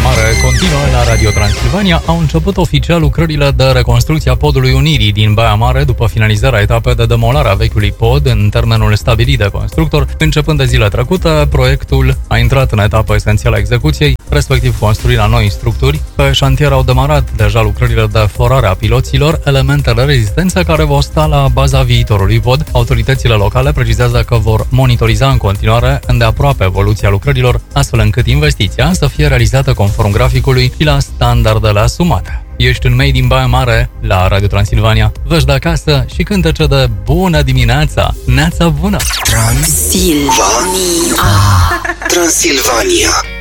Mare continuă la Radio Transilvania. Au început oficial lucrările de reconstrucție a podului Unirii din Baia Mare după finalizarea etapei de demolare a vechiului pod în termenul stabilit de constructor. Începând de zile trecute, proiectul a intrat în etapa esențială a execuției, respectiv construirea noi structuri. Pe șantier au demarat deja lucrările de forare a piloților, elemente de rezistență care vor sta la baza viitorului pod. Autoritățile locale precizează că vor monitoriza în continuare îndeaproape evoluția lucrărilor, astfel încât investiția să fie realizată conform graficului și la standardele asumate. Ești în Made in Baia Mare la Radio Transilvania. Vești de acasă și cântece de bună dimineața. Neața bună! Transilvania.